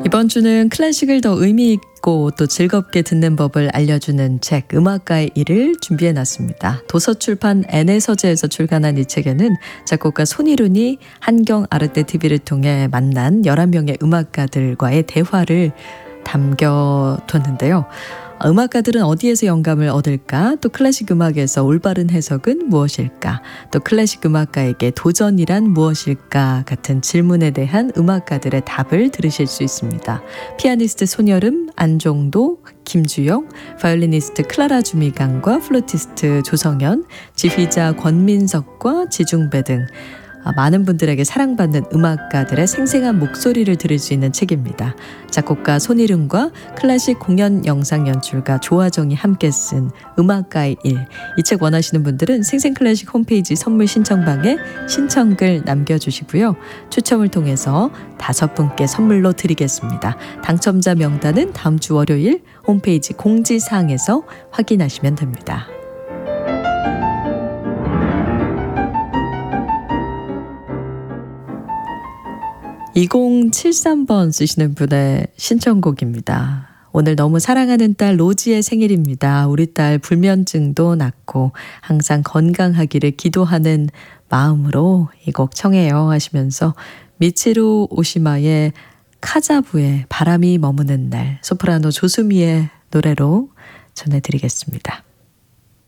이번 주는 클래식을 더 의미 있고 또 즐겁게 듣는 법을 알려주는 책 음악가의 일을 준비해놨습니다. 도서출판 N의 서재에서 출간한 이 책에는 작곡가 손일훈이 한경 아르떼 TV를 통해 만난 11명의 음악가들과의 대화를 담겨뒀는데요. 음악가들은 어디에서 영감을 얻을까? 또 클래식 음악에서 올바른 해석은 무엇일까? 또 클래식 음악가에게 도전이란 무엇일까? 같은 질문에 대한 음악가들의 답을 들으실 수 있습니다. 피아니스트 손여름, 안종도, 김주영, 바이올리니스트 클라라 주미강과 플루티스트 조성현, 지휘자 권민석과 지중배 등 많은 분들에게 사랑받는 음악가들의 생생한 목소리를 들을 수 있는 책입니다. 작곡가 손일훈과 클래식 공연 영상 연출가 조화정이 함께 쓴 음악가의 일. 이 책 원하시는 분들은 생생클래식 홈페이지 선물 신청방에 신청글 남겨주시고요. 추첨을 통해서 5분께 선물로 드리겠습니다. 당첨자 명단은 다음 주 월요일 홈페이지 공지사항에서 확인하시면 됩니다. 2073번 쓰시는 분의 신청곡입니다. 오늘 너무 사랑하는 딸 로지의 생일입니다. 우리 딸 불면증도 낫고 항상 건강하기를 기도하는 마음으로 이 곡 청해요 하시면서 미치루 오시마의 카자부의 바람이 머무는 날, 소프라노 조수미의 노래로 전해드리겠습니다.